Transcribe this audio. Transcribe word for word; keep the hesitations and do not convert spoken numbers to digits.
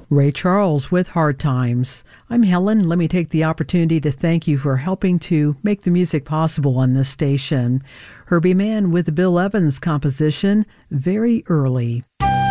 Ray Charles with Hard Times. I'm Helen. Let me take the opportunity to thank you for helping to make the music possible on this station. Herbie Mann with the Bill Evans composition, Very Early.